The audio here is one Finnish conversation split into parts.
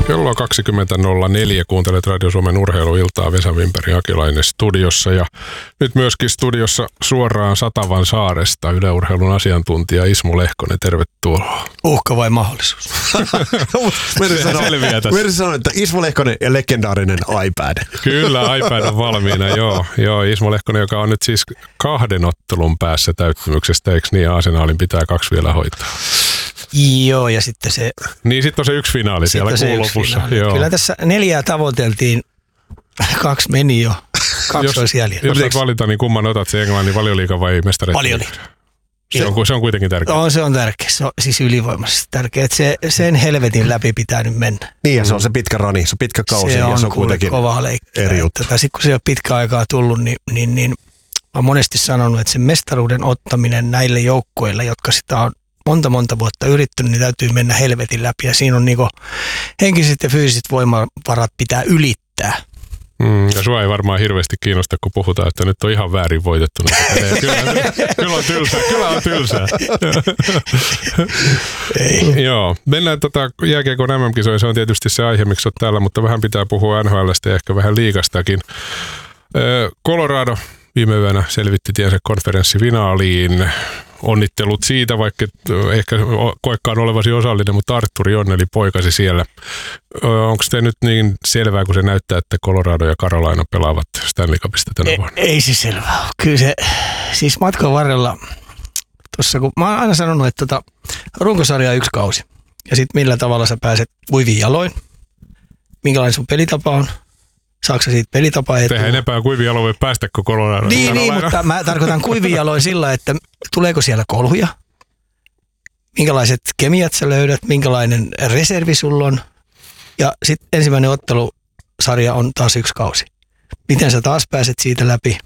Kello 20.04, kuuntelet Radio Suomen urheiluiltaa, Vesa Wimberg Akilainen studiossa ja nyt myöskin studiossa suoraan Satavan saaresta Yle-urheilun asiantuntija Ismo Lehkonen, tervetuloa. Uhka vai mahdollisuus? Meri sanoi, että Ismo Lehkonen ja legendaarinen iPad. Kyllä, iPad on valmiina, joo. Ismo Lehkonen, joka on nyt siis 2 ottelun päässä täyttymyksestä, eikö niin? Arsenalin pitää 2 vielä hoitaa. Joo, ja sitten se... Niin, sitten on se yksi finaali siellä kuun lopussa. Joo. Kyllä tässä 4 tavoiteltiin, 2 meni jo, 2 olisi jäljellä. Jos saat valita, niin kumman otat, se Englannin Valioliiga vai mestareiden? Valioliiga. Se on kuitenkin tärkeä. Se on tärkeä, se on siis ylivoimaisesti tärkeä, että sen helvetin läpi pitää nyt mennä. Niin, ja se on se pitkä rani, se on pitkä kausi, se ja on se on kuitenkin kovaa leikkiä. eri juttu. Sitten kun se ei ole pitkä aikaa tullut, niin olen monesti sanonut, että se mestaruuden ottaminen näille joukkueille, jotka sitä on monta vuotta yrittänyt, niin täytyy mennä helvetin läpi. Ja siinä on niinku henkiset ja fyysiset voimavarat pitää ylittää. Ja sua ei varmaan hirveästi kiinnosta, kun puhutaan, että nyt on ihan väärin voitettu. Kyllä on tylsää. Ei. Joo, mennään jääkiekon MM-kisoihin. Se on tietysti se aihe, miksi olet täällä, mutta vähän pitää puhua NHL:stä ja ehkä vähän liigastakin. Colorado viime yönä selvitti tiensä konferenssifinaaliin. Onnittelut siitä, vaikka ehkä koekkaan olevasi osallinen, mutta Artturi onneli poikasi siellä. Onko se nyt niin selvää, kun se näyttää, että Colorado ja Carolina pelaavat Stanley Cupista tänä vuonna? Ei se selvää ole. Kyllä se, siis matkan varrella, tossa, kun mä oon aina sanonut, että runkosarja on 1 kausi. Ja sitten millä tavalla sä pääset kuiviin jaloin, minkälainen sun pelitapa on. Saatko sä siitä pelitapaa etua? Tehdään enempää kuivia jaloin voi päästä kuin Colorado. Niin, mutta mä tarkoitan kuivia jaloin sillä, että tuleeko siellä kolhuja, minkälaiset kemiat sä löydät, minkälainen reservi sulla on. Ja sitten ensimmäinen ottelusarja on taas 1 kausi. Miten sä taas pääset siitä läpi?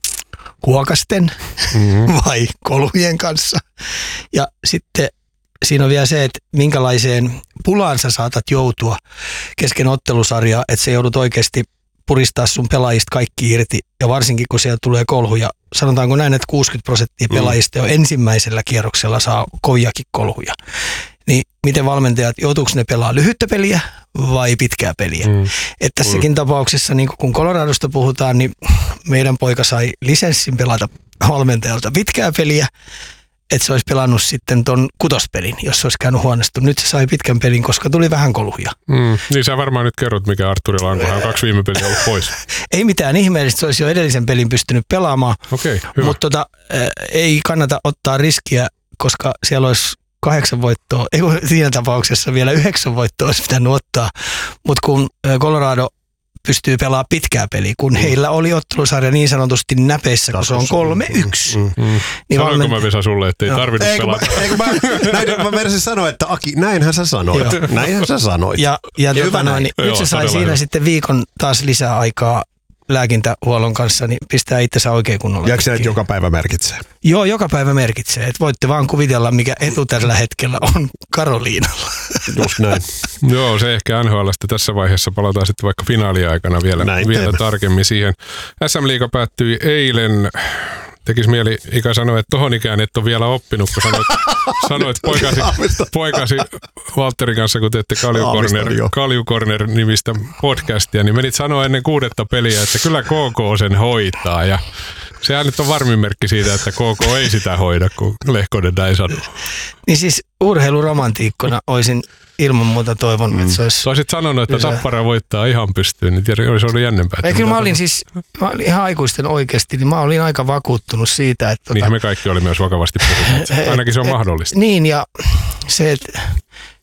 Kuokasten vai kolhujen kanssa? Ja sitten siinä on vielä se, että minkälaiseen pulaan sä saatat joutua kesken ottelusarjaa, että sä joudut oikeasti puristaa sun pelaajista kaikki irti. Ja varsinkin, kun siellä tulee kolhuja, sanotaanko näin, että 60% pelaajista jo ensimmäisellä kierroksella saa koviakin kolhuja. Niin miten valmentajat, joutuuko ne pelaa lyhyttä peliä vai pitkää peliä? Että tässäkin tapauksessa, niin kun Coloradosta puhutaan, niin meidän poika sai lisenssin pelata valmentajalta pitkää peliä, että se olisi pelannut sitten ton 6. pelin, jos se olisi käynyt huonosti. Nyt se sai pitkän pelin, koska tuli vähän kolhuja. Niin sä varmaan nyt kerrot, mikä Arturilla on, kun hän on 2 viime peliä ollut pois. Ei mitään ihmeellistä, se olisi jo edellisen pelin pystynyt pelaamaan. Okei, hyvä. Mutta ei kannata ottaa riskiä, koska siellä olisi 8 voittoa, ei siinä tapauksessa vielä 9 voittoa olisi pitänyt ottaa. Mutta kun Colorado pystyy pelaamaan pitkää peliä, kun heillä oli ottelusarja niin sanotusti näpeissä, kun se on 3-1. Niin sanoinko mä Vesa sulle, että ei tarvinnut pelata? Mä menisin sanoa, että Aki, näinhän sä sanoit. Näinhän sä sanoit. Ja nyt se sai siinä sitten viikon taas lisää aikaa lääkintähuollon kanssa, niin pistää itsensä oikein kunnolla. Jääkö se, että joka päivä merkitsee? Joo, joka päivä merkitsee. Että voitte vaan kuvitella, mikä etu tällä hetkellä on Karoliinalla. Just näin. Joo, se ehkä NHL:stä tässä vaiheessa palataan sitten vaikka finaaliaikana vielä tarkemmin siihen. SM-liiga päättyi eilen. Tekisi mieli Ika sanoa, että tohon ikään et ole vielä oppinut, kun sanoit poikasi Valtterin kanssa, kun teette Kalju Corner nimistä podcastia, niin menit sanoa ennen 6. peliä, että kyllä KK sen hoitaa. Ja sehän nyt on varmin merkki siitä, että KK ei sitä hoida, kun Lehkonen näin sanoo. Niin siis urheiluromantiikkona olisin ilman muuta toivon, että se olisi... Sä olisit sanonut, että Tappara voittaa ihan pystyyn, niin tiedä, olisi ollut jännempää. Kyllä mä olin ihan aikuisten oikeasti, niin mä olin aika vakuuttunut siitä, että... Niinhän me kaikki oli myös vakavasti puhuneet. Ainakin se on mahdollista. Niin, ja se, että